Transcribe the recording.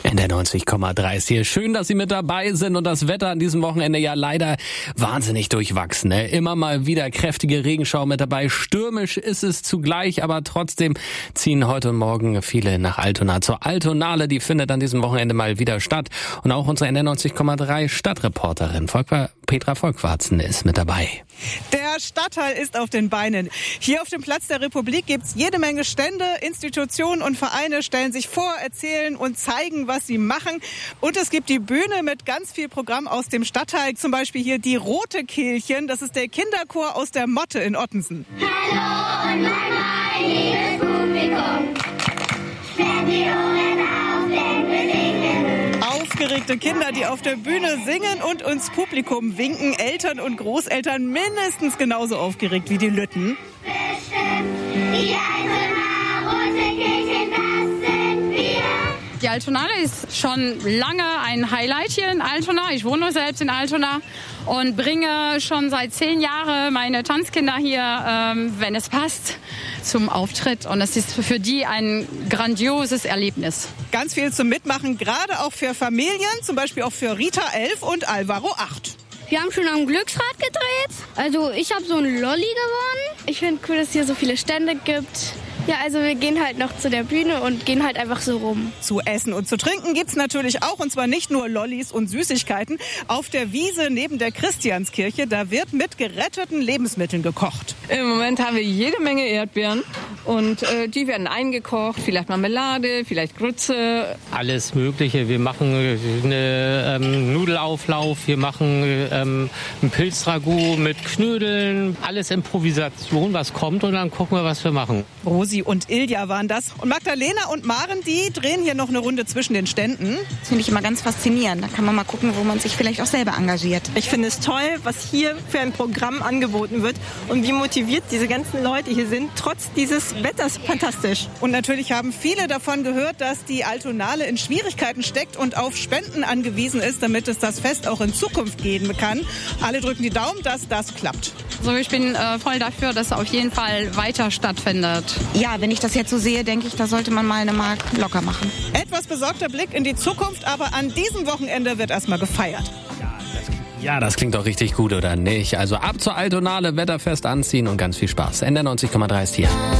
In der 90,3 ist hier. Schön, dass Sie mit dabei sind und das Wetter an diesem Wochenende ja leider wahnsinnig durchwachsen. Ne? Immer mal wieder kräftige Regenschauer mit dabei. Stürmisch ist es zugleich, aber trotzdem ziehen heute und morgen viele nach Altona. Zur Altonale, die findet an diesem Wochenende mal wieder statt. Und auch unsere NDR 90,3 Stadtreporterin Petra Volkwarzen ist mit dabei. Der Stadtteil ist auf den Beinen. Hier auf dem Platz der Republik gibt's jede Menge Stände. Institutionen und Vereine stellen sich vor, erzählen und zeigen, was sie machen. Und es gibt die Bühne mit ganz viel Programm aus dem Stadtteil. Zum Beispiel hier die Rote Kehlchen. Das ist der Kinderchor aus der Motte in Ottensen. Hallo und mein liebes Publikum. Sperrt die Ohren auf, denn wir singen. Aufgeregte Kinder, die auf der Bühne singen und uns Publikum winken. Eltern und Großeltern mindestens genauso aufgeregt wie die Lütten. Bestimmt die Altona, Rote Kehlchen, das sind wir. Die Altonale ist schon lange ein Highlight hier in Altona. Ich wohne selbst in Altona und bringe schon seit 10 Jahren meine Tanzkinder hier, wenn es passt, zum Auftritt. Und es ist für die ein grandioses Erlebnis. Ganz viel zum Mitmachen, gerade auch für Familien, zum Beispiel auch für Rita 11 und Alvaro 8. Wir haben schon am Glücksrad gedreht. Also ich habe so ein Lolli gewonnen. Ich finde cool, dass es hier so viele Stände gibt. Ja, also wir gehen halt noch zu der Bühne und gehen halt einfach so rum. Zu essen und zu trinken gibt's natürlich auch, und zwar nicht nur Lollis und Süßigkeiten. Auf der Wiese neben der Christianskirche, da wird mit geretteten Lebensmitteln gekocht. Im Moment haben wir jede Menge Erdbeeren und die werden eingekocht, vielleicht Marmelade, vielleicht Grütze. Alles Mögliche. Wir machen einen Nudelauflauf, wir machen einen Pilzragout mit Knödeln. Alles Improvisation, was kommt, und dann gucken wir, was wir machen. Rosi und Ilja waren das. Und Magdalena und Maren, die drehen hier noch eine Runde zwischen den Ständen. Das finde ich immer ganz faszinierend. Da kann man mal gucken, wo man sich vielleicht auch selber engagiert. Ich finde es toll, was hier für ein Programm angeboten wird und wie motiviert diese ganzen Leute hier sind, trotz dieses Wetters. Fantastisch. Und natürlich haben viele davon gehört, dass die Altonale in Schwierigkeiten steckt und auf Spenden angewiesen ist, damit es das Fest auch in Zukunft geben kann. Alle drücken die Daumen, dass das klappt. So, ich bin voll dafür, dass es auf jeden Fall weiter stattfindet. Ja, wenn ich das jetzt so sehe, denke ich, da sollte man mal eine Mark locker machen. Etwas besorgter Blick in die Zukunft, aber an diesem Wochenende wird erstmal gefeiert. Ja, das klingt doch richtig gut, oder nicht? Also ab zur Altonale, Wetterfest anziehen und ganz viel Spaß. NDR 90,3 ist hier.